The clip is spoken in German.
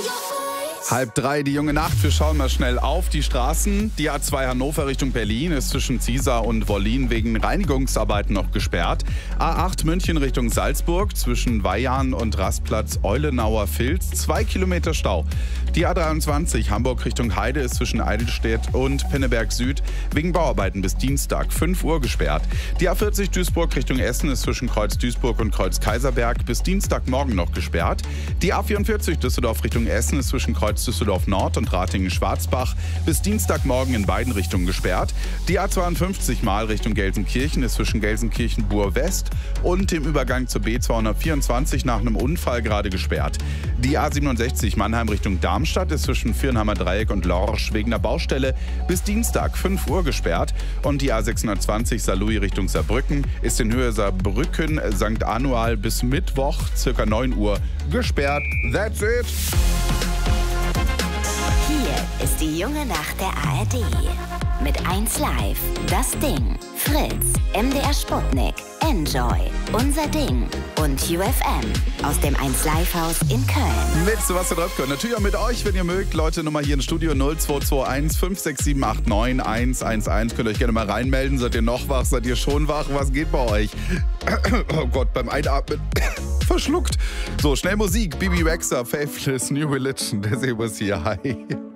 2:30, die junge Nacht. Wir schauen mal schnell auf die Straßen. Die A2 Hannover Richtung Berlin ist zwischen Ziesar und Wollin wegen Reinigungsarbeiten noch gesperrt. A8 München Richtung Salzburg zwischen Weyarn und Rastplatz Eulenauer Filz 2 Kilometer Stau. Die A23 Hamburg Richtung Heide ist zwischen Eidelstedt und Pinneberg Süd wegen Bauarbeiten bis Dienstag 5 Uhr gesperrt. Die A40 Duisburg Richtung Essen ist zwischen Kreuz Duisburg und Kreuz Kaiserberg bis Dienstagmorgen noch gesperrt. Die A44 Düsseldorf Richtung Essen ist zwischen Kreuz Düsseldorf Nord und Ratingen-Schwarzbach bis Dienstagmorgen in beiden Richtungen gesperrt. Die A52 Mal Richtung Gelsenkirchen ist zwischen Gelsenkirchen-Bur-West und dem Übergang zur B224 nach einem Unfall gerade gesperrt. Die A67 Mannheim Richtung Darmstadt ist zwischen Viernheimer Dreieck und Lorsch wegen der Baustelle bis Dienstag 5 Uhr gesperrt. Und die A620 Saarlouis Richtung Saarbrücken ist in Höhe Saarbrücken St. Anual bis Mittwoch ca. 9 Uhr gesperrt. That's it! Hier ist die junge Nacht der ARD. Mit 1Live, Das Ding, Fritz, MDR Sputnik, Enjoy, Unser Ding und UFM aus dem 1Live-Haus in Köln. Mit Sebastian Röpke. Natürlich auch mit euch, wenn ihr mögt. Leute, Nummer hier im Studio 0221 56789 111. Könnt ihr euch gerne mal reinmelden. Seid ihr noch wach? Seid ihr schon wach? Was geht bei euch? Oh Gott, beim Einatmen verschluckt. So, schnell Musik. Bibi Rexha, Faithless, New Religion. Der Sebas hier. Hi.